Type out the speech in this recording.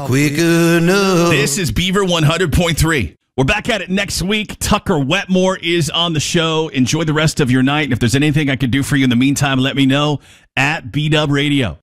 Quick enough. This is Beaver 100.3. We're back at it next week. Tucker Wetmore is on the show. Enjoy the rest of your night. And if there's anything I can do for you in the meantime, let me know at BW Radio.